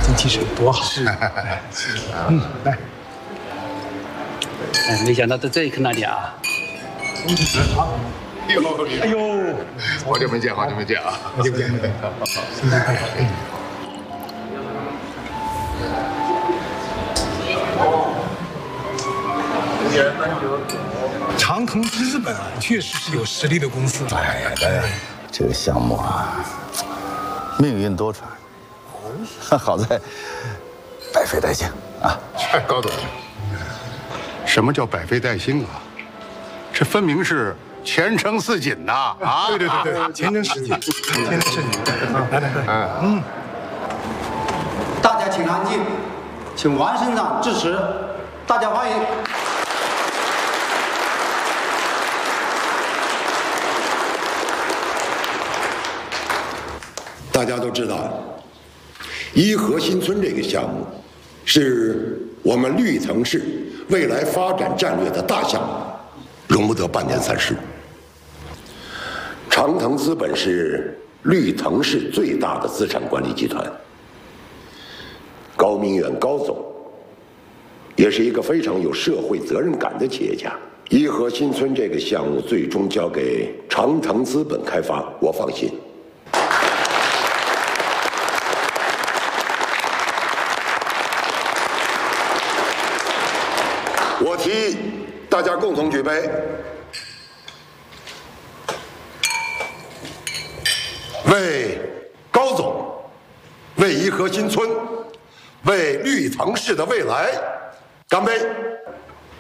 经济是有多好。是，来， 哎，没想到在这一刻那里啊。 哎呦， 好久没见啊！ 好久不见。新年快乐。长腾资本啊，确实是有实力的公司。 哎呀，这个项目啊，命运多舛。好在百废待兴啊！ 高总，什么叫百废待兴啊？这分明是前程似锦呐！啊， 对，前程似锦，前程似锦。来， 大家请安静，请王省长致辞，大家欢迎。 大家都知道，颐和新村这个项目是我们绿藤市未来发展战略的大项目，容不得半年散失。长腾资本是绿藤市最大的资产管理集团，高明远高总也是一个非常有社会责任感的企业家。颐和新村这个项目最终交给长腾资本开发，我放心。我提议大家共同举杯，为高总、为颐和新村、为绿藤市的未来干杯！